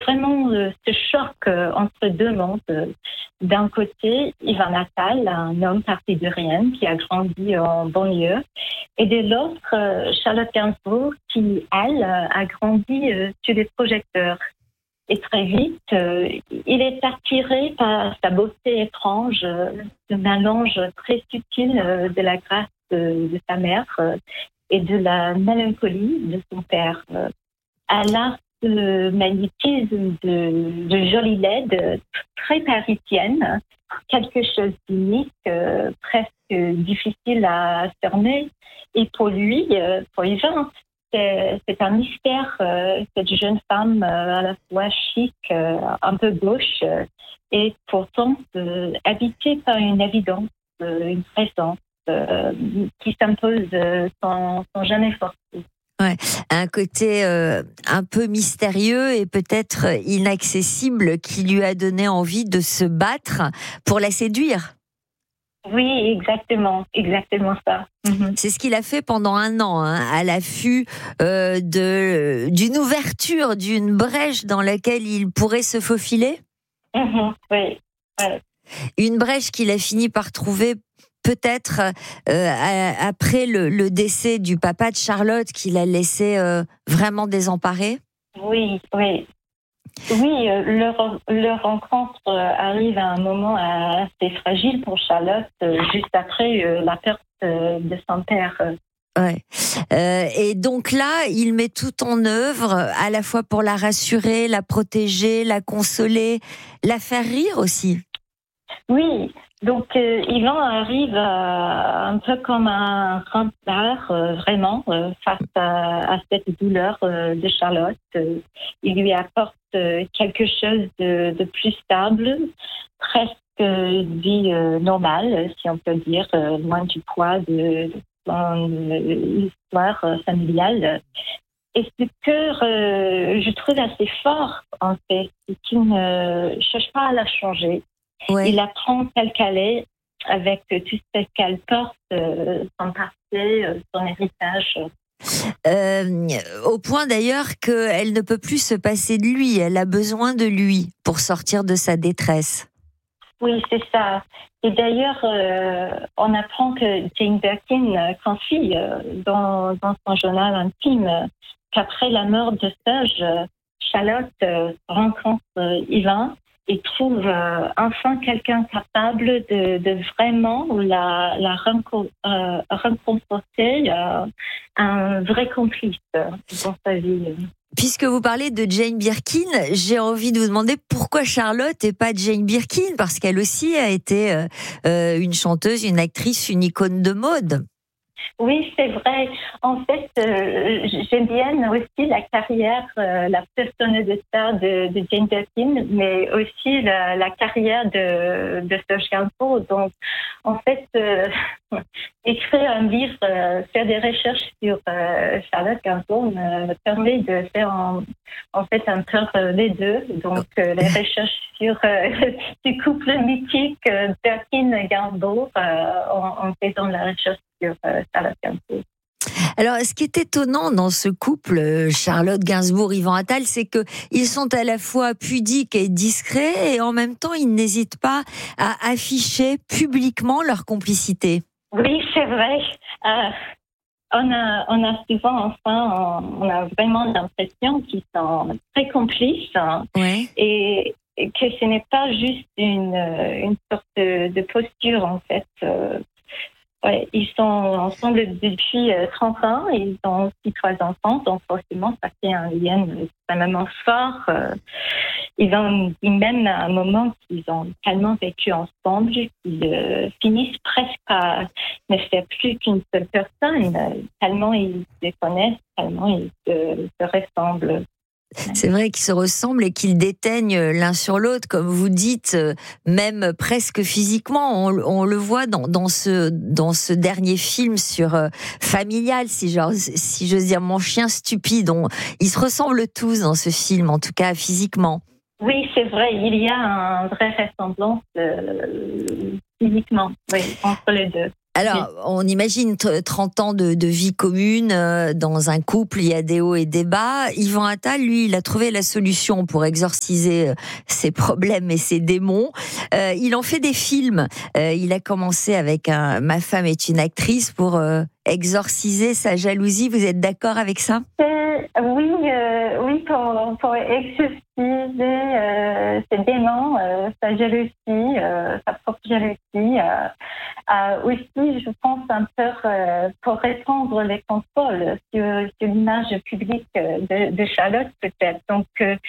vraiment ce choc entre deux mondes. D'un côté, Ivan Attal, un homme parti de rien qui a grandi en banlieue, et de l'autre, Charlotte Gainsbourg qui, elle, a grandi sous les projecteurs. Et très vite, il est attiré par sa beauté étrange, ce mélange très subtil de la grâce de sa mère et de la mélancolie de son père. Elle a ce magnétisme de jolie laide, très parisienne, quelque chose d'unique, presque difficile à cerner. Et pour lui, pour Yvan, c'est un mystère, cette jeune femme à la fois chic, un peu gauche, et pourtant habitée par une évidence, une présence qui s'impose sans jamais forcer. Ouais, un côté un peu mystérieux et peut-être inaccessible qui lui a donné envie de se battre pour la séduire. Oui, exactement ça. Mm-hmm. C'est ce qu'il a fait pendant 1 an, à l'affût d'une ouverture, d'une brèche dans laquelle il pourrait se faufiler. Mm-hmm. Oui. Ouais. Une brèche qu'il a fini par trouver peut-être après le décès du papa de Charlotte, qui l'a laissé vraiment désemparé. Oui. Leur rencontre arrive à un moment assez fragile pour Charlotte, juste après la perte de son père. Ouais. Et donc là, il met tout en œuvre, à la fois pour la rassurer, la protéger, la consoler, la faire rire aussi. Oui, donc Yvan arrive un peu comme un rempart, vraiment, face à cette douleur de Charlotte. Il lui apporte quelque chose de plus stable, presque vie normale, si on peut dire, loin du poids de son histoire familiale. Et ce que je trouve assez fort, en fait, c'est qu'il ne cherche pas à la changer. Ouais. Il la prend telle qu'elle est, avec tout ce qu'elle porte, son passé, son héritage. Au point d'ailleurs qu'elle ne peut plus se passer de lui, elle a besoin de lui pour sortir de sa détresse. Oui, c'est ça. Et d'ailleurs, on apprend que Jane Birkin confie dans son journal intime qu'après la mort de Serge, Charlotte rencontre Yvan et trouve enfin quelqu'un capable de vraiment la récompenser, un vrai complice dans sa vie. Puisque vous parlez de Jane Birkin, j'ai envie de vous demander pourquoi Charlotte et pas Jane Birkin, parce qu'elle aussi a été une chanteuse, une actrice, une icône de mode. Oui, c'est vrai. En fait, j'aime bien aussi la carrière, la persona de star de Jane Birkin, mais aussi la carrière de Serge Gainsbourg. Donc, en fait, écrire un livre, faire des recherches sur Charlotte Gainsbourg me permet de faire en fait un peu les deux. Donc, les recherches sur ce couple mythique Birkin-Gainsbourg en faisant la recherche sur Charlotte Gainsbourg. Alors, ce qui est étonnant dans ce couple, Charlotte Gainsbourg-Yvan Attal, c'est qu'ils sont à la fois pudiques et discrets, et en même temps, ils n'hésitent pas à afficher publiquement leur complicité. Oui, c'est vrai. On a souvent, on a vraiment l'impression qu'ils sont très complices, ouais. Et que ce n'est pas juste une sorte de posture, en fait. Ouais, ils sont ensemble depuis 30 ans et ils ont aussi 3 enfants, donc forcément ça fait un lien extrêmement fort. Ils ont même à un moment qu'ils ont tellement vécu ensemble qu'ils finissent presque par ne faire plus qu'une seule personne, tellement ils se connaissent, tellement ils se ressemblent. C'est vrai qu'ils se ressemblent et qu'ils déteignent l'un sur l'autre, comme vous dites, même presque physiquement. On le voit dans ce dernier film sur Familial, si j'ose dire, Mon chien stupide. Ils se ressemblent tous dans ce film, en tout cas physiquement. Oui, c'est vrai, il y a une vraie ressemblance physiquement, oui, entre les deux. Alors, on imagine 30 ans de vie commune dans un couple, il y a des hauts et des bas. Yvan Attal, lui, il a trouvé la solution pour exorciser ses problèmes et ses démons. Il en fait des films. Il a commencé avec Ma femme est une actrice pour exorciser sa jalousie. Vous êtes d'accord avec ça ? Oui, pour exorciser ses démons, sa jalousie, sa propre jalousie. Aussi, je pense un peu pour reprendre les contrôles sur l'image publique de Charlotte, peut-être. Donc,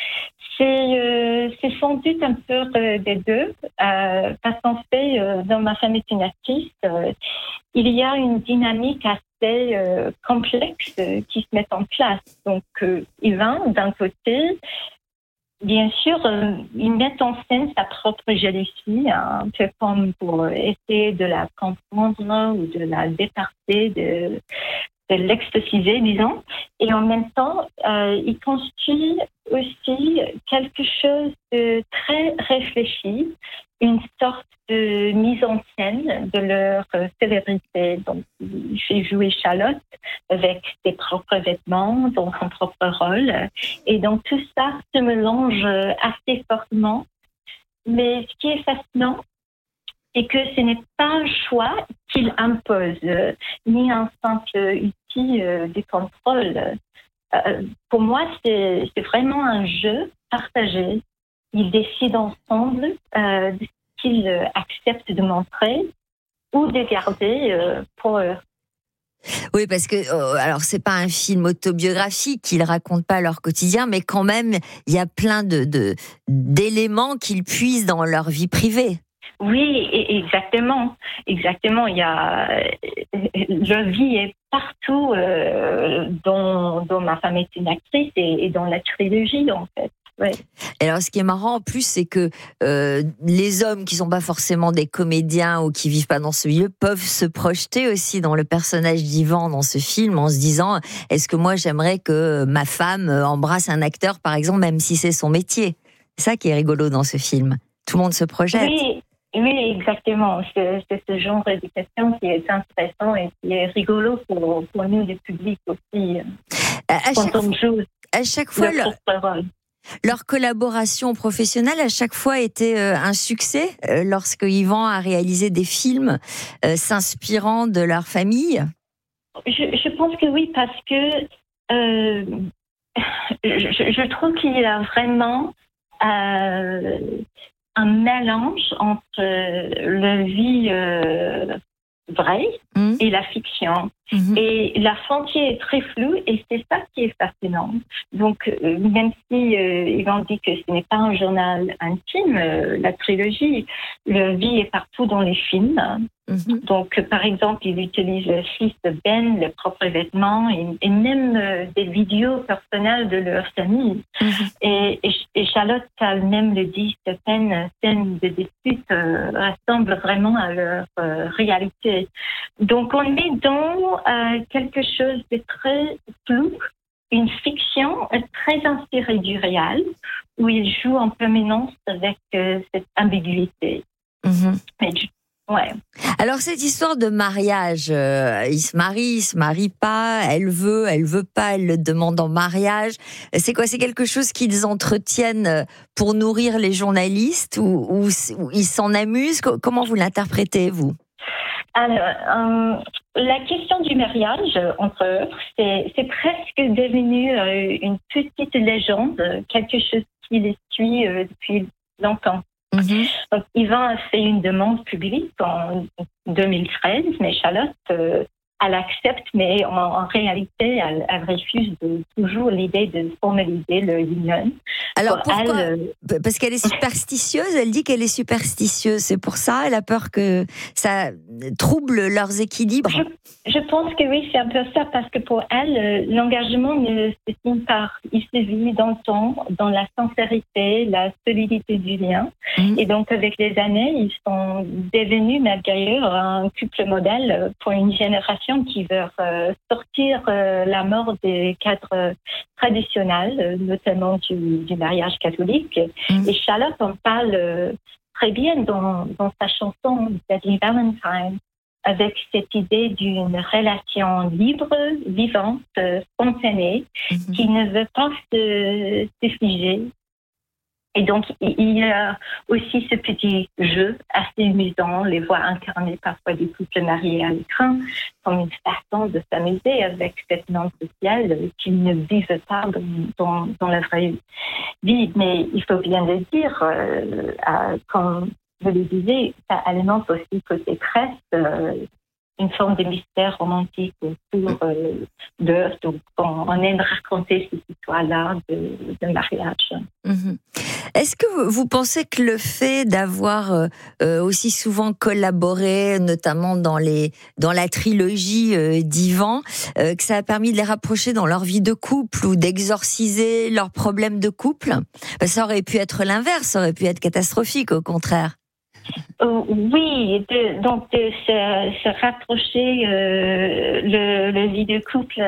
c'est sans doute un peu des deux. Parce qu'en fait, dans Ma femme est une actrice, il y a une dynamique assez complexe qui se met en place. Donc, Yvan, d'un côté, bien sûr, il met en scène sa propre jalousie, un peu comme pour essayer de la comprendre ou de la départer, de l'exorciser, disons. Et en même temps, il construit aussi quelque chose de très réfléchi, une sorte de mise en scène de leur célébrité. Donc, il fait jouer Charlotte avec ses propres vêtements, dans son propre rôle. Et donc, tout ça se mélange assez fortement. Mais ce qui est fascinant, c'est que ce n'est pas un choix qu'il impose, ni un simple outil de contrôle. Pour moi, c'est vraiment un jeu partagé. Ils décident ensemble de ce qu'ils acceptent de montrer ou de garder pour eux. Oui, parce que alors c'est pas un film autobiographique, ils racontent pas leur quotidien, mais quand même il y a plein d'éléments qu'ils puisent dans leur vie privée. Oui, exactement. Il y a leur vie est partout dans Ma femme est une actrice et dans la trilogie en fait. Ouais. Et alors, ce qui est marrant en plus, c'est que les hommes qui sont pas forcément des comédiens ou qui vivent pas dans ce milieu peuvent se projeter aussi dans le personnage d'Yvan dans ce film en se disant est-ce que moi j'aimerais que ma femme embrasse un acteur par exemple même si c'est son métier. C'est ça qui est rigolo dans ce film. Tout le monde se projette. Oui, exactement. C'est ce genre de question qui est intéressant et qui est rigolo pour nous, le public aussi. À chaque fois, leur collaboration professionnelle, à chaque fois, était un succès lorsque Yvan a réalisé des films s'inspirant de leur famille. Je pense que oui, parce que je trouve qu'il a vraiment un mélange entre la vie vraie et la fiction. Et la frontière est très floue et c'est ça qui est fascinant. Donc, même si Yvan dit que ce n'est pas un journal intime, la trilogie, la vie est partout dans les films. Donc, par exemple, il utilise le fils de Ben, les propres vêtements et même des vidéos personnelles de leur famille. Et Charlotte elle-même le dit, certaines scènes de dispute ressemblent vraiment à leur réalité. Donc, on est dans quelque chose de très flou, une fiction très inspirée du réel, où il joue en permanence avec cette ambiguïté. Ouais. Alors cette histoire de mariage, il se marie pas, elle veut pas, elle le demande en mariage. C'est quoi ? C'est quelque chose qu'ils entretiennent pour nourrir les journalistes ou ils s'en amusent ? Comment vous l'interprétez, vous ? Alors, la question du mariage entre eux, c'est presque devenu une petite légende, quelque chose qui les suit depuis longtemps. Donc, Yvan a fait une demande publique en 2013, mais Charlotte, elle accepte, mais en réalité, elle refuse toujours l'idée de formaliser le union. Alors pourquoi ? Parce qu'elle est superstitieuse, elle dit qu'elle est superstitieuse, c'est pour ça, elle a peur que ça trouble leurs équilibres. Je pense que oui, c'est un peu ça, parce que pour elle, l'engagement ne se signe par, il se vit dans le temps, dans la sincérité, la solidité du lien. Et donc, avec les années, ils sont devenus, malgré eux, un couple modèle pour une génération qui veut sortir la mort des cadres traditionnels, notamment du mariage catholique. Et Charlotte en parle très bien dans sa chanson Deadly Valentine. avec cette idée d'une relation libre, vivante, spontanée, qui ne veut pas se figer. Et donc, il y a aussi ce petit jeu assez amusant, les voix incarnées parfois des couples mariés à l'écran, comme une façon de s'amuser avec cette norme sociale qu'ils ne vivent pas dans la vraie vie. Mais il faut bien le dire, comme vous le disiez, ça alimente aussi côté presse, une forme de mystère romantique autour d'eux. Donc, on aime raconter ces histoires-là de mariage. Est-ce que vous pensez que le fait d'avoir aussi souvent collaboré, notamment dans la trilogie d'Ivan, que ça a permis de les rapprocher dans leur vie de couple ou d'exorciser leurs problèmes de couple? Ça aurait pu être l'inverse, ça aurait pu être catastrophique, au contraire. Oui, donc de se rapprocher le vie de couple.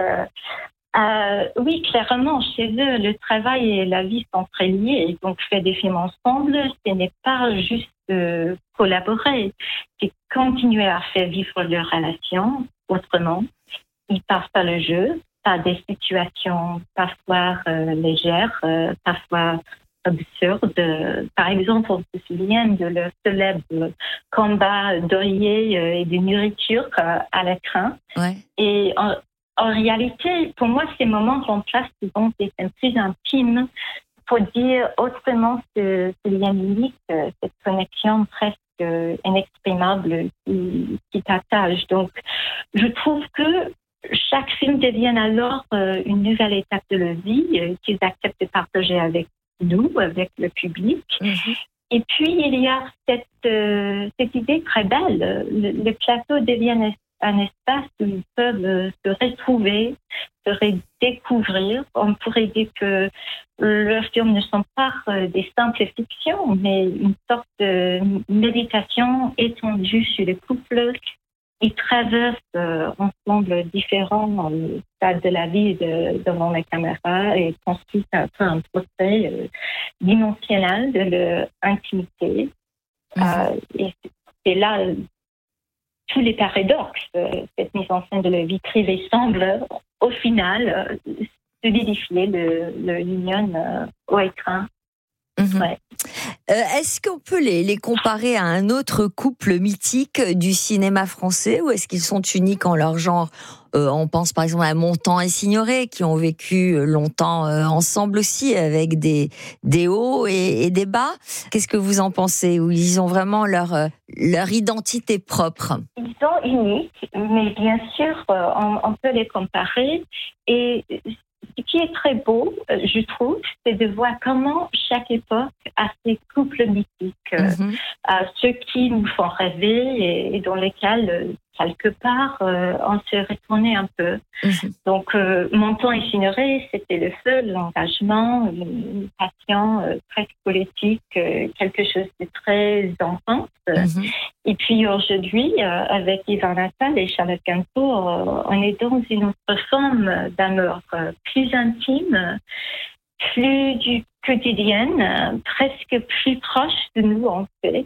Oui, clairement, chez eux, le travail et la vie sont très liés. Donc, faire des films ensemble, ce n'est pas juste collaborer, c'est continuer à faire vivre leur relation autrement. Ils passent par le jeu, par des situations parfois légères, parfois absurdes. Par exemple, on se souvient de leur célèbre combat d'oreiller et de nourriture à l'écran. Ouais. Et en réalité, pour moi, ces moments remplacent souvent des scènes plus intimes pour dire autrement ce lien unique, cette connexion presque inexprimable qui partage. Donc, je trouve que chaque film devient alors une nouvelle étape de leur vie qu'ils acceptent de partager avec nous, avec le public. Et puis, il y a cette idée très belle. Le plateau devient un espace où ils peuvent se retrouver, se redécouvrir. On pourrait dire que leurs films ne sont pas des simples fictions, mais une sorte de méditation étendue sur les couples. Ils traversent ensemble différents stades de la vie devant la caméra et construisent un peu un portrait dimensionnel de leur intimité. Et c'est là tous les paradoxes. Cette mise en scène de la vie privée semble, au final, solidifier l'union au écran. Ouais. Est-ce qu'on peut les comparer à un autre couple mythique du cinéma français, ou est-ce qu'ils sont uniques en leur genre? On pense par exemple à Montand et Signoret, qui ont vécu longtemps ensemble aussi, avec des hauts et des bas. Qu'est-ce que vous en pensez? Ou ils ont vraiment leur identité propre? Ils sont uniques, mais bien sûr, on peut les comparer. Et ce qui est très beau, je trouve, c'est de voir comment chaque époque a ses couples mythiques, ceux qui nous font rêver et dans lesquels, quelque part, on se retournait un peu. Donc, Montand et Signoret, c'était le seul engagement, une passion presque politique, quelque chose de très intense. Et puis aujourd'hui, avec Yvan Attal et Charlotte Gainsbourg, on est dans une autre forme d'amour, plus intime, plus du quotidien, presque plus proche de nous en fait.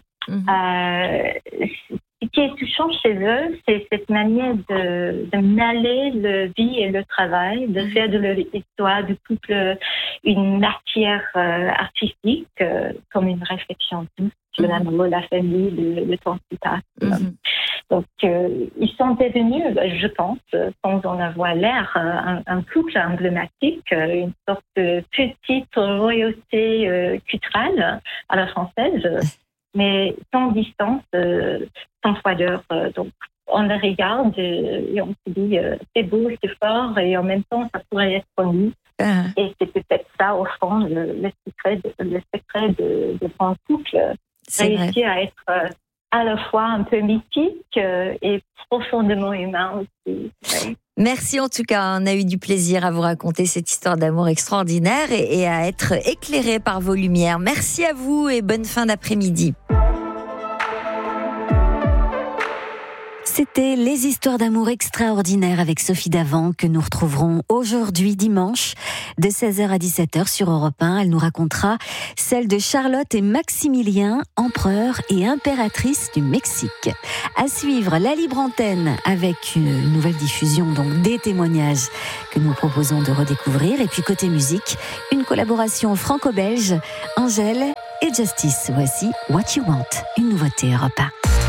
Ce qui est touchant chez eux, c'est cette manière de mêler le vie et le travail, de faire de leur histoire de couple une matière artistique, comme une réflexion douce sur l'amour, la famille, le temps qui passe. Donc, ils sont devenus, je pense, sans en avoir l'air, un couple emblématique, une sorte de petite royauté culturelle à la française, mais sans distance, sans froideur. Donc, on le regarde et on se dit, c'est beau, c'est fort, et en même temps, ça pourrait être nous. Et c'est peut-être ça, au fond, le secret de bon couple. Réussir à être à la fois un peu mythique et profondément humain aussi. Ouais. Merci en tout cas, on a eu du plaisir à vous raconter cette histoire d'amour extraordinaire et à être éclairé par vos lumières. Merci à vous et bonne fin d'après-midi. C'était les histoires d'amour extraordinaires avec Sophie Davant que nous retrouverons aujourd'hui dimanche de 16h à 17h sur Europe 1. Elle nous racontera celle de Charlotte et Maximilien, empereur et impératrice du Mexique. À suivre la libre antenne avec une nouvelle diffusion, donc des témoignages que nous proposons de redécouvrir. Et puis côté musique, une collaboration franco-belge, Angèle et Justice. Voici What You Want, une nouveauté Europe 1.